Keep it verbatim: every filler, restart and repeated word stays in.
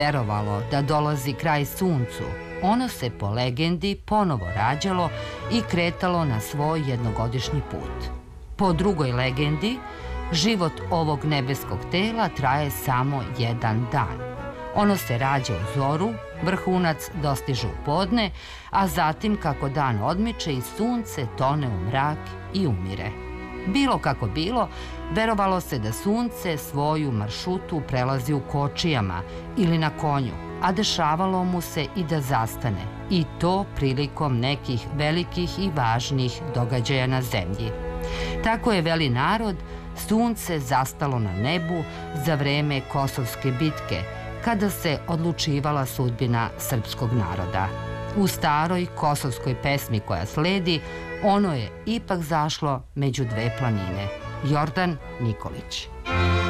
verovalo da dolazi kraj suncu, ono se po legendi ponovo rađalo i kretalo na svoj jednogodišnji put. Po drugoj legendi, život ovog nebeskog tela traje samo jedan dan. Ono se rađa u zoru, vrhunac dostiže u podne, a zatim kako dan odmiče i sunce tone u mrak i umire. Bilo kako bilo, verovalo se da sunce svoju maršutu prelazi u kočijama ili na konju, a dešavalo mu se i da zastane, i to prilikom nekih velikih i važnih događaja na zemlji. Tako je, veli narod, sunce zastalo na nebu za vreme Kosovske bitke, kada se odlučivala sudbina srpskog naroda. U staroj kosovskoj pesmi koja sledi, ono je ipak zašlo među dve planine. Jordan Nikolić.